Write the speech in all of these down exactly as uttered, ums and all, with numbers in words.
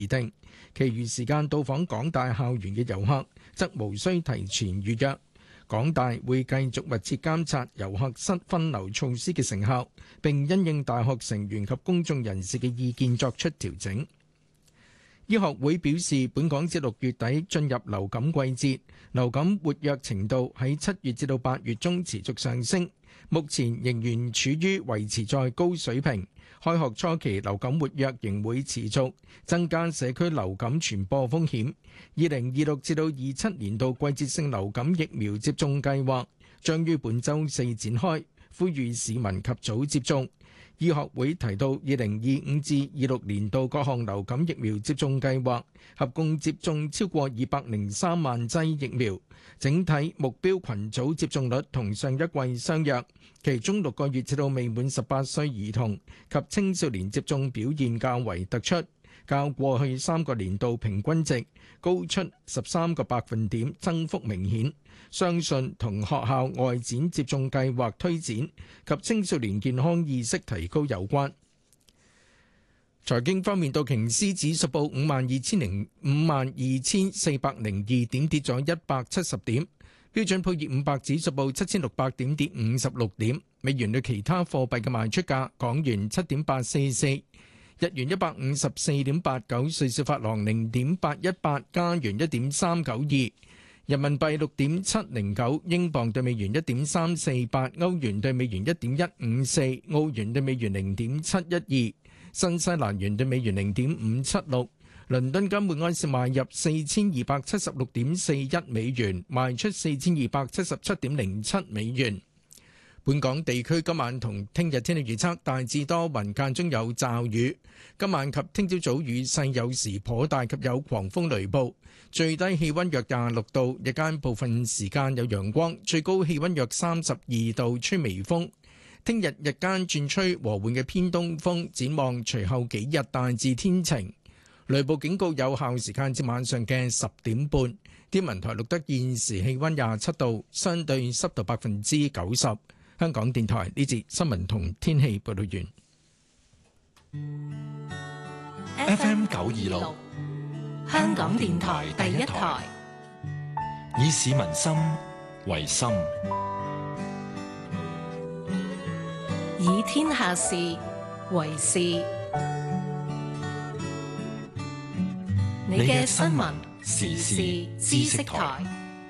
而定，其餘時間到訪港大校園嘅遊客則無需提前預約。港大會繼續密切監察遊客室分流措施嘅成效，並因應大學成員及公眾人士嘅意見作出調整。醫學會表示，本港至六月底進入流感季節，流感活躍程度喺七月至到八月中持續上升，目前仍然處於維持在高水平。開學初期流感活躍仍會持續，增加社區流感傳播風險。二零二六至到二七年度季節性流感疫苗接種計劃將於本週四展開，呼籲市民及早接種。醫學會提到，二零二五至二六年度各項流感疫苗接種計劃合共接種超過二百零三萬劑疫苗，整體目標群組接種率同上一季相若。其中六個月至到未滿十八歲兒童及青少年接種表現較為突出，較過去三個年度平均值高出十三個百分點，增幅明顯。相信同學校外展接種計劃推展及青少年健康意識提高有關。財經方面，道瓊斯指數報五萬二千零五萬二千四百零二點，跌咗一百七十點。標準普爾五百指數報七千六百點，跌五十六點。美元對其他貨幣嘅賣出價：港元七點八四四，日元一百五十四點八九，瑞士法郎零點八一八，加元一點三九二，人民幣六點七零九，英鎊對美元一點三四八，歐元對美元一點一五四，澳元對美元零點七一二，新西蘭元對美元零點五七六。倫敦金每安士買入四千二百七十六點四一美元，賣出四千二百七十七點零七美元。本港地區今晚同聽日天氣預測大致多雲，間中有驟雨。今晚及聽朝早雨勢有時頗大，及有狂風雷暴。最低氣溫約廿六度，日間部分時間有陽光，最高氣溫約三十二度，吹微風。聽日日間轉吹和緩嘅偏東風，展望隨後幾日大致天晴。雷暴警告有效時間至晚上嘅十點半。天文台錄得現時氣溫廿七度，相對濕度百分之九十。香港電台呢節新聞同天氣報道完。 F M 九二六，香港電台第一台，以市民心為心， 以天下事為事。你嘅新聞時事知識台。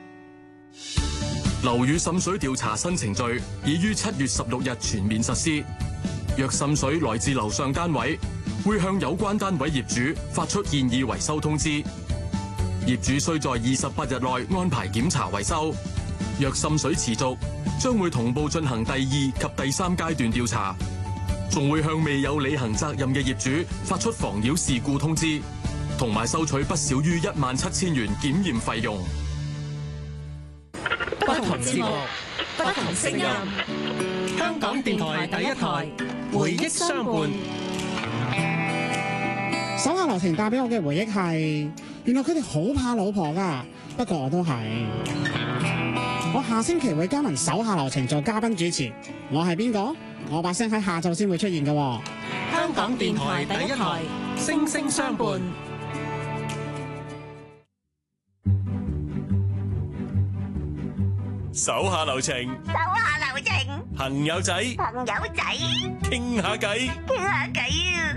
樓宇滲水調查新程序已於七月十六日全面實施。若滲水來自樓上單位，會向有關單位業主發出建議維修通知。業主需在二十八日內安排檢查維修。若滲水持續，將會同步進行第二及第三階段調查，仲會向未有履行責任嘅業主發出妨擾事故通知，同埋收取不少於一萬七千元檢驗費用。 不同節目，不同聲音，香港電台第一台，回憶相伴。 手下留情帶俾我嘅回憶係，原來佢哋好怕老婆噶，不過我都係。我下星期會加盟手下留情做嘉賓主持，我係邊個？我把聲喺下晝先會出現嘅。 香港電台第一台，聲聲相伴。 手下留情， 手下留情， 朋友仔， 朋友仔， 傾下偈， 傾下偈啊！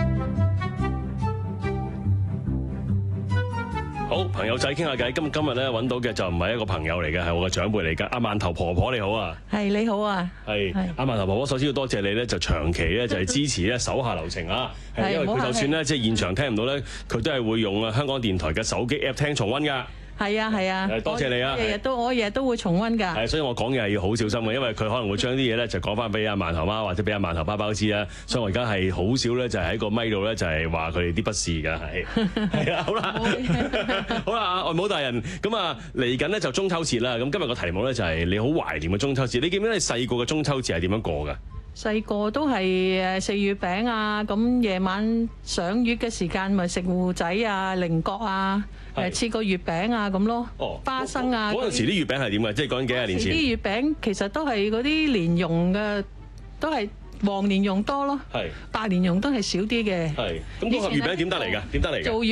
好，朋友仔傾下偈。今今日咧揾到嘅就唔係一個朋友嚟嘅，係我嘅長輩嚟噶。阿饅頭婆婆你好啊， 係你好啊， 係阿饅頭婆婆。首先要多謝你咧，就長期咧就係支持咧手下留情啊。係因為佢就算咧即係現場聽唔到咧，佢都係會用啊香港電台嘅手機 app 聽重溫噶。 係啊係啊， 多謝你啊！ 日日都我日日都會重溫㗎。 係，所以我講嘢係要好小心嘅，因為佢可能會將啲嘢咧就講翻俾阿饅頭媽或者俾阿饅頭爸爸知啦。所以我而家係好少咧，就係喺個咪度咧就係話佢哋啲不是㗎，係係啊，好啦，好啦，外母大人，咁啊嚟緊咧就中秋節啦。咁今日個題目咧就係你好懷念嘅中秋節。你記唔記得你細個嘅中秋節係點樣過㗎？ 細個都係誒食月餅啊，咁夜晚賞月嘅時間咪食芋仔啊、菱角啊。誒切個月餅啊咁咯，哦、花生啊。 嗰陣時啲月餅係點嘅？即係講緊幾廿年前。啲月餅其實都係嗰啲蓮蓉嘅，都係黃蓮蓉多咯， 係白蓮蓉都係少啲嘅。 係咁嗰盒月餅點得嚟㗎？點得嚟㗎？ 做